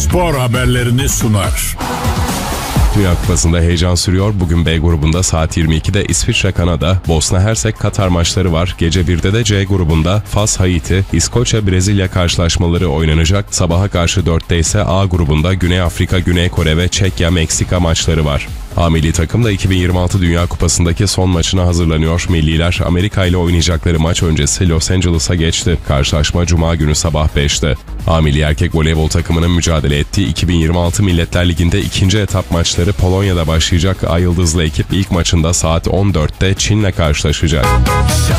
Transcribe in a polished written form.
spor haberlerini sunar. Dünya Kupası'nda heyecan sürüyor. Bugün B grubunda saat 22'de İsviçre-Kanada, Bosna-Hersek-Katar maçları var. Gece 1'de de C grubunda Fas-Haiti, İskoçya-Brezilya karşılaşmaları oynanacak. Sabaha karşı 4'te ise A grubunda Güney Afrika, Güney Kore ve Çekya-Meksika maçları var. A milli takım da 2026 Dünya Kupası'ndaki son maçına hazırlanıyor. Milliler Amerika ile oynayacakları maç öncesi Los Angeles'a geçti. Karşılaşma Cuma günü sabah 5'te. A milli erkek voleybol takımının mücadele ettiği 2026 Milletler Ligi'nde ikinci etap maçları Polonya'da başlayacak. Ay Yıldızlı ekip ilk maçında saat 14'te Çin'le karşılaşacak.